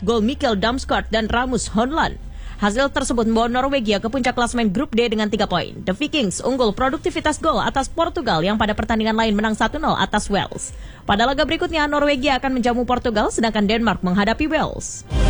gol Mikkel Damsgaard dan Rasmus Højlund. Hasil tersebut membawa Norwegia ke puncak klasemen grup D dengan 3 poin. The Vikings unggul produktivitas gol atas Portugal yang pada pertandingan lain menang 1-0 atas Wales. Pada laga berikutnya, Norwegia akan menjamu Portugal sedangkan Denmark menghadapi Wales.